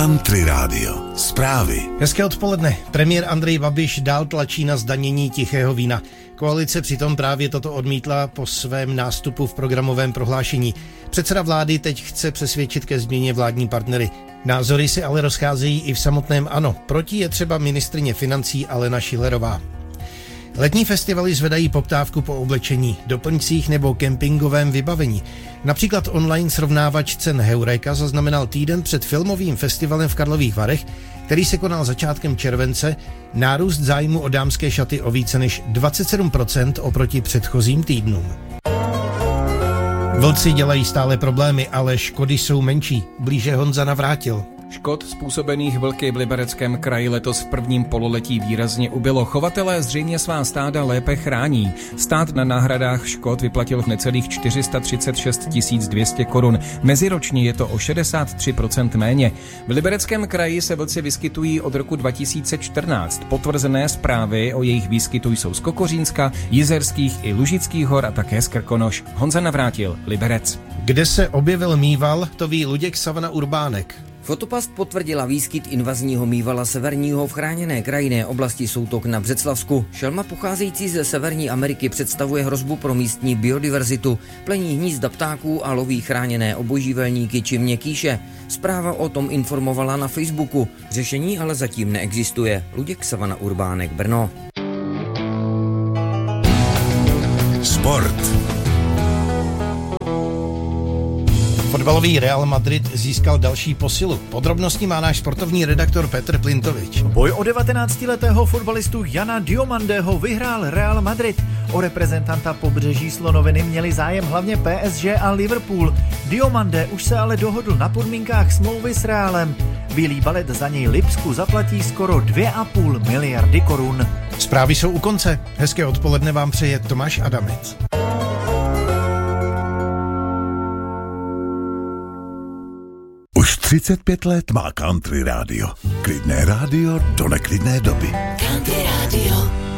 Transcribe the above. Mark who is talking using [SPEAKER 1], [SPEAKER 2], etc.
[SPEAKER 1] Country Radio. Zprávy.
[SPEAKER 2] Hezké odpoledne. Premiér Andrej Babiš dál tlačí na zdanění tichého vína. Koalice přitom právě toto odmítla po svém nástupu v programovém prohlášení. Předseda vlády teď chce přesvědčit ke změně vládní partnery. Názory se ale rozcházejí i v samotném ANO. Proti je třeba ministryně financí Alena Schillerová. Letní festivaly zvedají poptávku po oblečení, doplňcích nebo kempingovém vybavení. Například online srovnávač cen Heureka zaznamenal týden před filmovým festivalem v Karlových Varech, který se konal začátkem července, nárůst zájmu o dámské šaty o více než 27% oproti předchozím týdnům. Vlci dělají stále problémy, ale škody jsou menší. Blíže Honza Navrátil.
[SPEAKER 3] Škod způsobených vlky v Libereckém kraji letos v prvním pololetí výrazně ubylo. Chovatelé zřejmě svá stáda lépe chrání. Stát na náhradách škod vyplatil v necelých 436 200 korun. Meziročně je to o 63% méně. V Libereckém kraji se vlci vyskytují od roku 2014. Potvrzené zprávy o jejich výskytu jsou z Kokořínska, Jizerských i Lužických hor a také z Krkonoš. Honza Navrátil, Liberec.
[SPEAKER 2] Kde se objevil mýval, to ví Luděk Savana Urbánek.
[SPEAKER 4] Fotopast potvrdila výskyt invazního mývala severního v chráněné krajinné oblasti Soutok na Břeclavsku. Šelma pocházející ze Severní Ameriky představuje hrozbu pro místní biodiverzitu, plení hnízda ptáků a loví chráněné obojživelníky či měkkýše. Zpráva o tom informovala na Facebooku. Řešení ale zatím neexistuje. Luděk Savana Urbánek, Brno.
[SPEAKER 1] Sport.
[SPEAKER 2] Fotbalový Real Madrid získal další posilu. Podrobnosti má náš sportovní redaktor Petr Plintovič.
[SPEAKER 5] Boj o 19letého fotbalistu Jana Diomandého vyhrál Real Madrid. O reprezentanta Pobřeží Slonoviny měli zájem hlavně PSG a Liverpool. Diomandé už se ale dohodl na podmínkách smlouvy s Realem. Bílý balet za něj Lipsku zaplatí skoro 2,5 miliardy korun.
[SPEAKER 2] Zprávy jsou u konce. Hezké odpoledne vám přeje Tomáš Adamec.
[SPEAKER 1] Už 35 let má Country Radio. Klidné rádio do neklidné doby.
[SPEAKER 6] Country Radio.